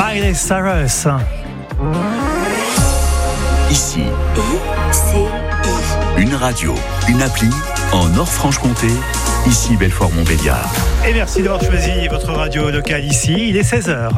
Miley Cyrus. Ici, ICI. une radio, une appli en Nord-Franche-Comté. Ici Belfort-Montbéliard. Et merci d'avoir choisi votre radio locale ici. Il est 16h.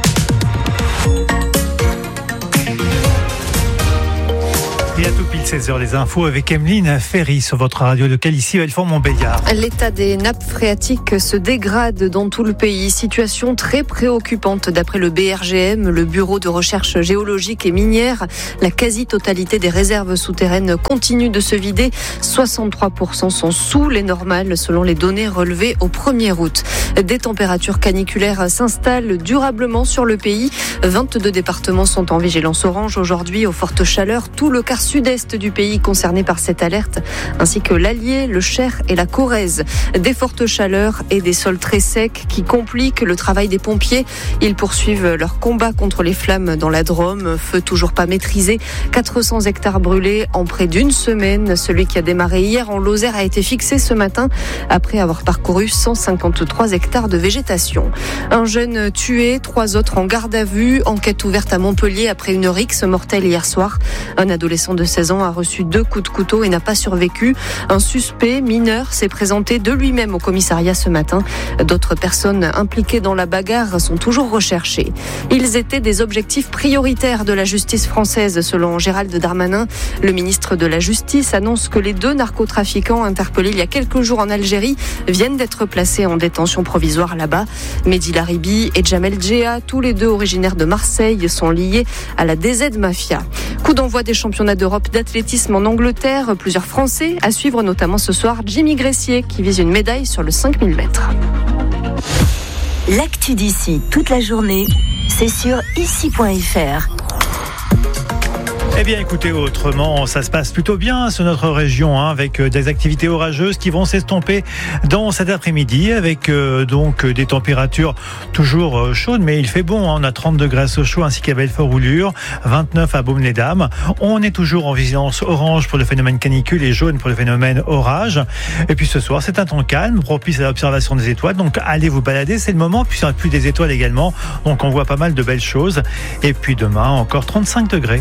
Et à tout pile 16h, les infos avec Emeline Ferry sur votre radio locale ici, Belfort-Montbéliard. L'état des nappes phréatiques se dégrade dans tout le pays. Situation très préoccupante d'après le BRGM, le Bureau de recherche géologique et minière. La quasi-totalité des réserves souterraines continue de se vider. 63% sont sous les normales selon les données relevées au 1er août. Des températures caniculaires s'installent durablement sur le pays. 22 départements sont en vigilance orange aujourd'hui aux fortes chaleurs. Tout le quart sud-est du pays concerné par cette alerte, ainsi que l'Allier, le Cher et la Corrèze. Des fortes chaleurs et des sols très secs qui compliquent le travail des pompiers. Ils poursuivent leur combat contre les flammes dans la Drôme. Feu toujours pas maîtrisé. 400 hectares brûlés en près d'une semaine. Celui qui a démarré hier en Lozère a été fixé ce matin après avoir parcouru 153 hectares de végétation. Un jeune tué, 3 autres en garde à vue. Enquête ouverte à Montpellier après une rixe mortelle hier soir. Un adolescent de 16 ans a reçu 2 coups de couteau et n'a pas survécu. Un suspect mineur s'est présenté de lui-même au commissariat ce matin. D'autres personnes impliquées dans la bagarre sont toujours recherchées. Ils étaient des objectifs prioritaires de la justice française, selon Gérald Darmanin. Le ministre de la Justice annonce que les 2 narcotrafiquants interpellés il y a quelques jours en Algérie viennent d'être placés en détention provisoire là-bas. Mehdi Laribi et Jamel Djea, tous les 2 originaires de Marseille, sont liés à la DZ Mafia. Coup d'envoi des championnats d'Europe d'athlétisme en Angleterre. Plusieurs Français à suivre, notamment ce soir Jimmy Gressier qui vise une médaille sur le 5000 mètres. L'actu d'ici toute la journée, c'est sur ici.fr. Eh bien, écoutez, autrement, ça se passe plutôt bien sur notre région, avec des activités orageuses qui vont s'estomper dans cet après-midi, avec donc des températures toujours chaudes, mais il fait bon. On a 30 degrés à Sochaux ainsi qu'à Belfort-Roulure, 29 à Baume-les-Dames. On est toujours en vigilance orange pour le phénomène canicule et jaune pour le phénomène orage. Et puis ce soir, c'est un temps calme, propice à l'observation des étoiles. Donc allez vous balader, c'est le moment. Puis il n'y aura plus des étoiles également. Donc on voit pas mal de belles choses. Et puis demain, encore 35 degrés.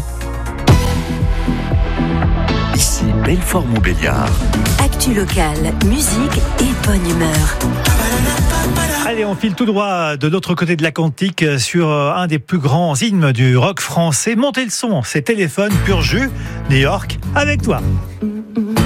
Ici Belfort-Montbéliard. Actu locale, musique et bonne humeur. Allez, on file tout droit de l'autre côté de l'Atlantique sur un des plus grands hymnes du rock français. Montez le son, c'est Téléphone, pur jus, New York, avec toi.